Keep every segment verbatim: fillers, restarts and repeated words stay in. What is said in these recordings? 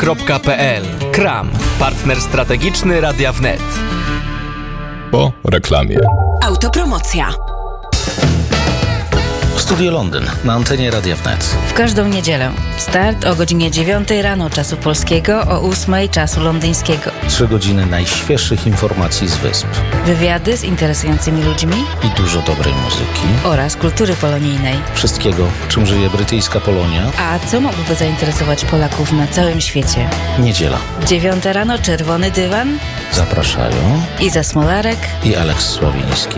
kropka pe el. Kram, partner strategiczny Radia Wnet. Po reklamie. Autopromocja. Studio Londyn na antenie Radia Wnet. W każdą niedzielę. Start o godzinie dziewiątej rano czasu polskiego, o ósmej czasu londyńskiego. Trzy godziny najświeższych informacji z wysp. Wywiady z interesującymi ludźmi i dużo dobrej muzyki oraz kultury polonijnej. Wszystkiego, czym żyje brytyjska Polonia. A co mogłoby zainteresować Polaków na całym świecie? Niedziela. Dziewiąta rano, Czerwony Dywan. Zapraszają Iza Smolarek i Aleks Sławiński.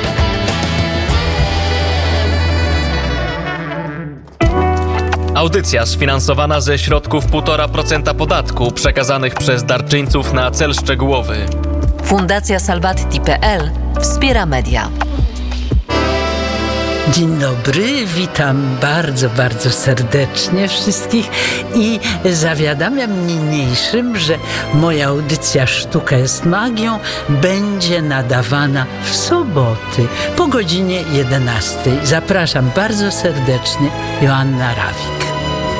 Audycja sfinansowana ze środków półtora procent podatku przekazanych przez darczyńców na cel szczegółowy. Fundacja Salvati kropka pe el wspiera media. Dzień dobry, witam bardzo, bardzo serdecznie wszystkich i zawiadamiam niniejszym, że moja audycja Sztuka jest magią będzie nadawana w soboty po godzinie jedenastej. Zapraszam bardzo serdecznie, Joanna Rawik.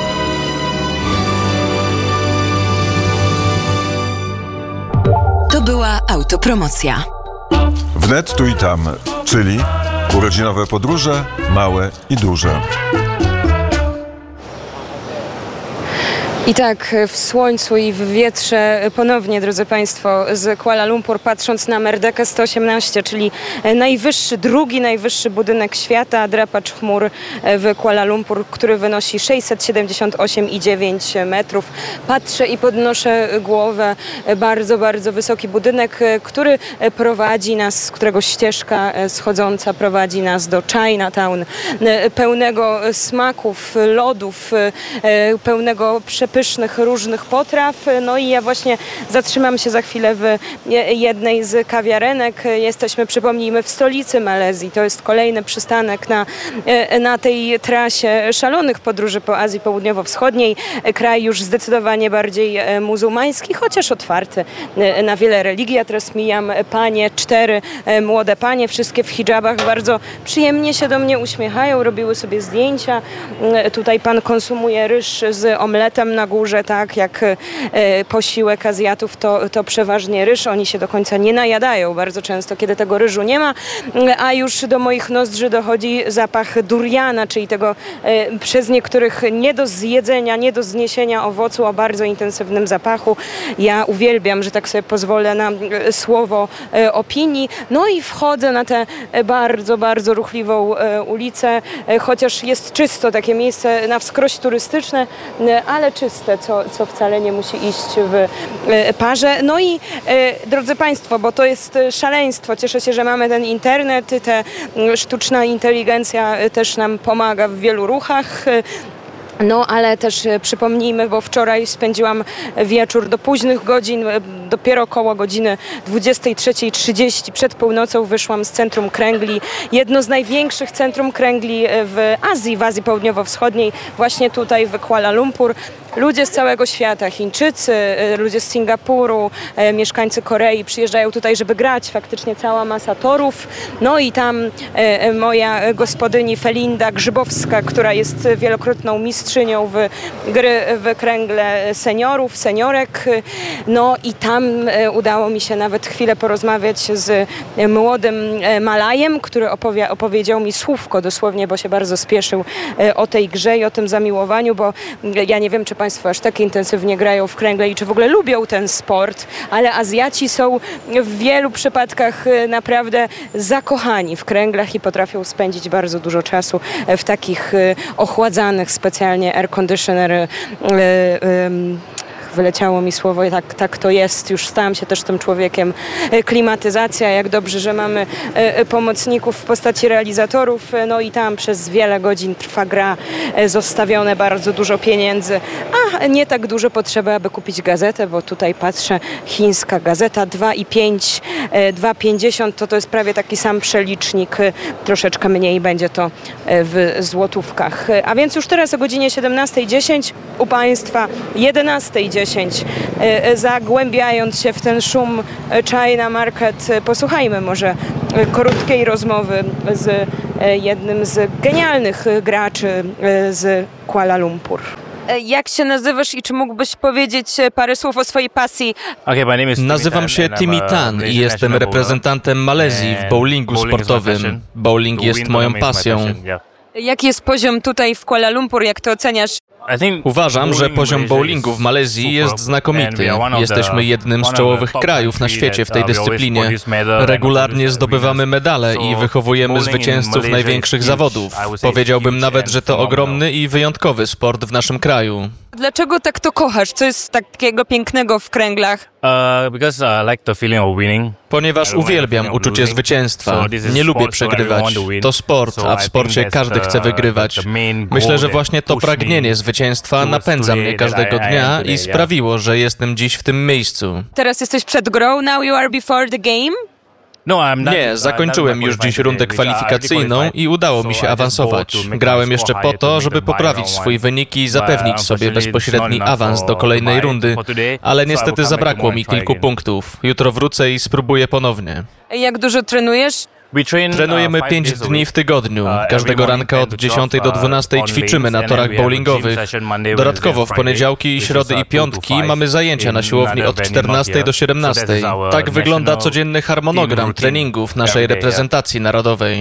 To była autopromocja. Wnet tu i tam, czyli urodzinowe podróże, małe i duże. I tak w słońcu i w wietrze ponownie, drodzy Państwo, z Kuala Lumpur, patrząc na Merdeka sto osiemnaście, czyli najwyższy, drugi najwyższy budynek świata, drapacz chmur w Kuala Lumpur, który wynosi sześćset siedemdziesiąt osiem przecinek dziewięć metrów. Patrzę i podnoszę głowę. Bardzo, bardzo wysoki budynek, który prowadzi nas, z którego ścieżka schodząca prowadzi nas do Chinatown, pełnego smaków, lodów, pełnego przepysznych pysznych różnych potraw. No i ja właśnie zatrzymam się za chwilę w jednej z kawiarenek. Jesteśmy, przypomnijmy, w stolicy Malezji. To jest kolejny przystanek na, na tej trasie szalonych podróży po Azji Południowo-Wschodniej. Kraj już zdecydowanie bardziej muzułmański, chociaż otwarty na wiele religii. Ja teraz mijam panie, cztery młode panie, wszystkie w hijabach, bardzo przyjemnie się do mnie uśmiechają, robiły sobie zdjęcia. Tutaj pan konsumuje ryż z omletem na górze, tak jak e, posiłek Azjatów, to, to przeważnie ryż. Oni się do końca nie najadają bardzo często, kiedy tego ryżu nie ma, a już do moich nozdrzy dochodzi zapach duriana, czyli tego e, przez niektórych nie do zjedzenia, nie do zniesienia owocu o bardzo intensywnym zapachu. Ja uwielbiam, że tak sobie pozwolę na e, słowo e, opinii. No i wchodzę na tę e, bardzo, bardzo ruchliwą e, ulicę, e, chociaż jest czysto, takie miejsce na wskroś turystyczne, e, ale czyste, co, co wcale nie musi iść w e, parze. No i e, drodzy Państwo, bo to jest szaleństwo. Cieszę się, że mamy ten internet, ta sztuczna inteligencja też nam pomaga w wielu ruchach. No, ale też e, przypomnijmy, bo wczoraj spędziłam wieczór do późnych godzin, e, dopiero koło godziny dwudziestej trzeciej trzydzieści przed północą wyszłam z centrum kręgli. Jedno z największych centrum kręgli w Azji, w Azji Południowo-Wschodniej, właśnie tutaj w Kuala Lumpur. Ludzie z całego świata, Chińczycy, ludzie z Singapuru, e, mieszkańcy Korei przyjeżdżają tutaj, żeby grać. Faktycznie cała masa torów. No i tam e, moja gospodyni Felinda Grzybowska, która jest wielokrotną mistrzynią w gry w kręgle seniorów, seniorek. No i tam e, udało mi się nawet chwilę porozmawiać z młodym e, Malajem, który opowie- opowiedział mi słówko dosłownie, bo się bardzo spieszył e, o tej grze i o tym zamiłowaniu, bo e, ja nie wiem, czy Państwo aż tak intensywnie grają w kręgle i czy w ogóle lubią ten sport, ale Azjaci są w wielu przypadkach naprawdę zakochani w kręglach i potrafią spędzić bardzo dużo czasu w takich ochładzanych specjalnie air conditioner wyleciało mi słowo i tak, tak to jest. Już stałam się też tym człowiekiem. Klimatyzacja, jak dobrze, że mamy pomocników w postaci realizatorów. No i tam przez wiele godzin trwa gra, zostawione bardzo dużo pieniędzy, a nie tak dużo potrzeby, aby kupić gazetę, bo tutaj patrzę, chińska gazeta dwa i pięć, dwa pięćdziesiąt to to jest prawie taki sam przelicznik, troszeczkę mniej będzie to w złotówkach. A więc już teraz o godzinie siedemnastej dziesięć u Państwa jedenastej dziesięć, zagłębiając się w ten szum China Market, posłuchajmy może krótkiej rozmowy z jednym z genialnych graczy z Kuala Lumpur. Jak się nazywasz i czy mógłbyś powiedzieć parę słów o swojej pasji? Nazywam się Timmy Tan i jestem reprezentantem Malezji w bowlingu sportowym. Bowling jest moją pasją. Jaki jest poziom tutaj w Kuala Lumpur, jak to oceniasz? Uważam, że poziom bowlingu w Malezji jest znakomity. Jesteśmy jednym z czołowych krajów na świecie w tej dyscyplinie. Regularnie zdobywamy medale i wychowujemy zwycięzców największych zawodów. Powiedziałbym nawet, że to ogromny i wyjątkowy sport w naszym kraju. Dlaczego tak to kochasz? Co jest takiego pięknego w kręglach? Ponieważ uwielbiam uczucie zwycięstwa. Nie lubię przegrywać. To sport, a w sporcie każdy chce wygrywać. Myślę, że właśnie to pragnienie zwycięstwa napędza mnie każdego dnia i sprawiło, że jestem dziś w tym miejscu. Teraz jesteś przed grą, now you are before the game? Nie, zakończyłem już dziś rundę kwalifikacyjną i udało mi się awansować. Grałem jeszcze po to, żeby poprawić swój wynik i zapewnić sobie bezpośredni awans do kolejnej rundy, ale niestety zabrakło mi kilku punktów. Jutro wrócę i spróbuję ponownie. Jak dużo trenujesz? Trenujemy pięć dni w tygodniu. Każdego ranka od dziesiątej do dwunastej ćwiczymy na torach bowlingowych. Dodatkowo w poniedziałki, środy i piątki mamy zajęcia na siłowni od czternastej do siedemnastej. Tak wygląda codzienny harmonogram treningów naszej reprezentacji narodowej.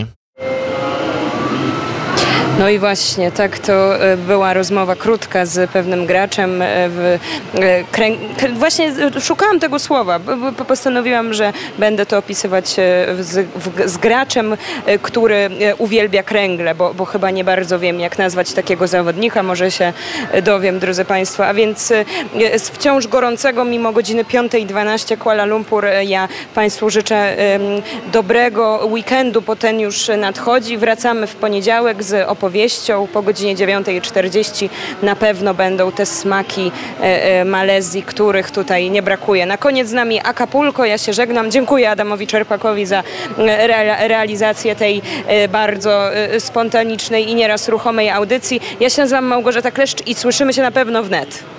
No i właśnie, tak to była rozmowa krótka z pewnym graczem. W krę... Właśnie szukałam tego słowa. Postanowiłam, że będę to opisywać z, z graczem, który uwielbia kręgle, bo, bo chyba nie bardzo wiem, jak nazwać takiego zawodnika. Może się dowiem, drodzy Państwo. A więc z wciąż gorącego, mimo godziny piątej dwanaście Kuala Lumpur, ja Państwu życzę dobrego weekendu, bo ten już nadchodzi. Wracamy w poniedziałek z opowieścią. Po godzinie dziewiątej czterdzieści na pewno będą te smaki e, e, Malezji, których tutaj nie brakuje. Na koniec z nami Acapulco. Ja się żegnam. Dziękuję Adamowi Czerpakowi za re, realizację tej e, bardzo e, spontanicznej i nieraz ruchomej audycji. Ja się nazywam Małgorzata Kleszcz i słyszymy się na pewno wnet.